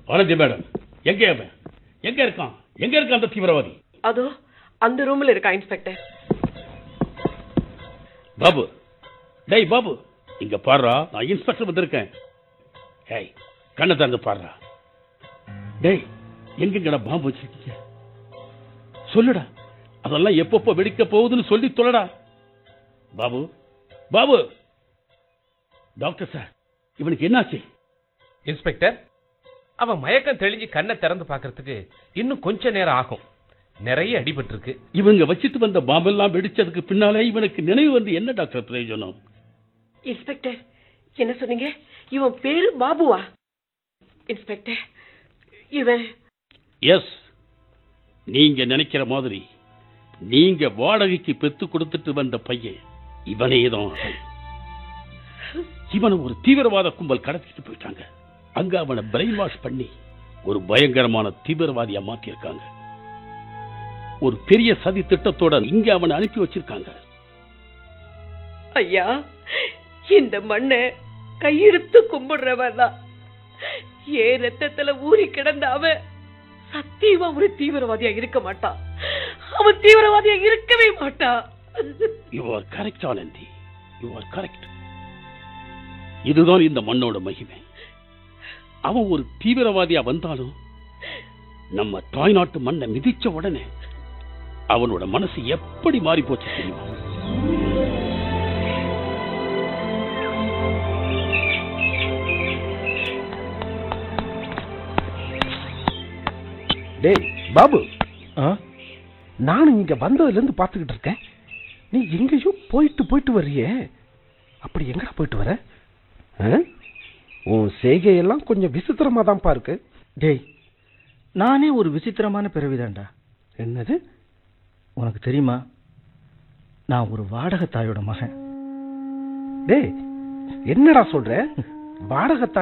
Anandhi madam, எங்க அவன்? எங்க இருக்கான்? எங்க இருக்கான் அந்த தீவிரவாதி? அதோ அந்த ரூம்ல இருக்கா இன்ஸ்பெக்டர். பாபு, டேய் பாபு, இங்க பாருடா, நான் இன்ஸ்பெக்டர் வந்திருக்கேன். ஏய், கண்ணை திறந்து பாருடா. டேய், எங்கடா பாம்பு வச்சிருக்கீங்க? சொல்லுடா, அதெல்லாம் எப்பப்போ வெடிக்க போகுதுன்னு சொல்லி சொல்லடா. பாபு, பாபு. டாக்டர் சார், இவனுக்கு என்னாச்சு? இன்ஸ்பெக்டர், அவன் மயக்கம் தெளிஞ்சு கண்ணை திறந்து பார்க்கறதுக்கு இன்னும் கொஞ்ச நேரம் ஆகும். நிறைய அடிபட்டு இருக்கு. இவங்க வச்சிட்டு வந்த பாம்பெல்லாம் வெடிச்சதுக்கு பின்னாலே இவனுக்கு நினைவு வந்து என்ன டாக்டர் பிரயோஜனம்? இன்ஸ்பெக்டர், என்ன சொன்னீங்க? இவன் பேரு பாபுவா? இன்ஸ்பெக்டர், இவன்... எஸ், நீங்க நினைக்கிற மாதிரி நீங்க வாடகைக்கு பெத்து கொடுத்துட்டு வந்த பையன் இவனேதான். இவனை ஒரு தீவிரவாத கும்பல் கடத்திட்டு போயிட்டாங்க. அங்க அவனை பிரெயின் வாஷ் பண்ணி ஒரு பயங்கரமான தீவிரவாதியா மாத்திருக்காங்க. ஒரு பெரிய சதி திட்டத்தோட இங்க அவனை அனுப்பி வச்சிருக்காங்க. ஐயா, இந்த மண்ணை கையெடுத்து கும்பிடுறவன் தான். ஏன் ரத்தத்துல ஊறி கிடந்த அவன் சத்தியமா ஒரு தீவிரவாதியா இருக்க மாட்டான். அவன் தீவிரவாதியா இருக்கவே மாட்டான். You are correct, Anandhi. You are correct. இதுதான் இந்த மண்ணோட மகிமை. அவன் ஒரு தீவிரவாதியா வந்தாலும் நம்ம தாய்நாட்டு மண்ணை மிதிச்ச உடனே அவனோட மனசு எப்படி மாறி போச்சு தெரியுமா? டேய் பாபு, நானும் இங்க வந்ததுல இருந்து பாத்துக்கிட்டு இருக்கேன். நீ எங்கேயோ போயிட்டு வர்றியே, அப்படி எங்கடா போயிட்டு வர? உன் செய்கையெல்லாம் கொஞ்சம் விசித்திரமா தான்ப்பா இருக்கு. டேய், நானே ஒரு விசித்திரமான பிறவிதான்டா. என்னது? உனக்கு தெரியுமா, நான் ஒரு வாடகை தாயோட மகன். டேய், என்னடா சொல்ற? வாடகை